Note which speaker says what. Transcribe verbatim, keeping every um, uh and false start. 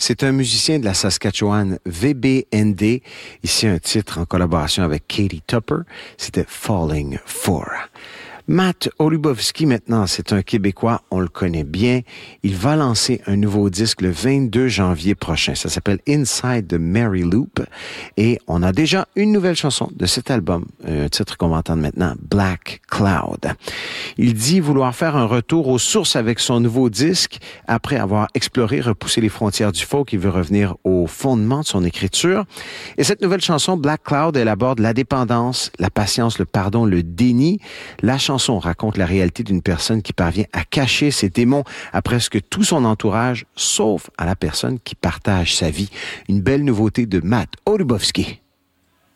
Speaker 1: C'est un musicien de la Saskatchewan, V B N D. Ici, un titre en collaboration avec Katie Tupper. C'était Falling For. Matt Olubowski, maintenant, c'est un Québécois, on le connaît bien. Il va lancer un nouveau disque le vingt-deux janvier prochain. Ça s'appelle Inside the Mary Loop. Et on a déjà une nouvelle chanson de cet album, un titre qu'on va entendre maintenant, Black Cloud. Il dit vouloir faire un retour aux sources avec son nouveau disque. Après avoir exploré, repoussé les frontières du folk, il veut revenir au fondement de son écriture. Et cette nouvelle chanson, Black Cloud, elle aborde la dépendance, la patience, le pardon, le déni. La chanson raconte la réalité d'une personne qui parvient à cacher ses démons à presque tout son entourage, sauf à la personne qui partage sa vie. Une belle nouveauté de Matt Olubowski.